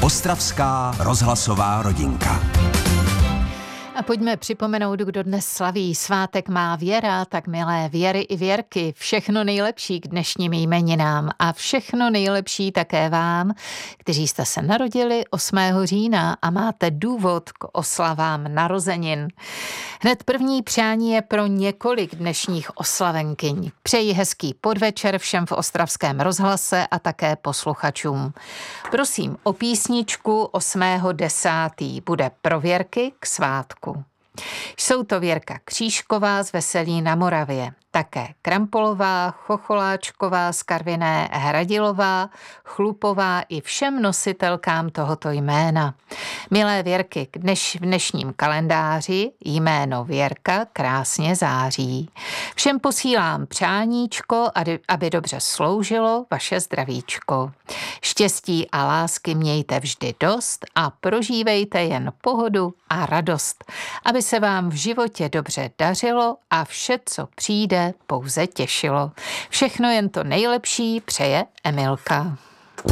Ostravská rozhlasová rodinka. A pojďme připomenout, kdo dnes slaví. Svátek má Věra, tak milé Věry i Věrky, všechno nejlepší k dnešním jmeninám a všechno nejlepší také vám, kteří jste se narodili 8. října a máte důvod k oslavám narozenin. Hned první přání je pro několik dnešních oslavenkyň. Přeji hezký podvečer všem v Ostravském rozhlase a také posluchačům. Prosím o písničku 8.10. bude pro Věrky k svátku. Jsou to Věrka Křížková z Veselí na Moravě, také Krampolová, Chocholáčková z Karviné, Hradilová, Chlupová i všem nositelkám tohoto jména. Milé Věrky, v dnešním kalendáři jméno Věrka krásně září. Všem posílám přáníčko, aby dobře sloužilo vaše zdravíčko. Štěstí a lásky mějte vždy dost a prožívejte jen pohodu a radost, aby se vám v životě dobře dařilo a vše, co přijde, pouze těšilo. Všechno jen to nejlepší přeje Emilka.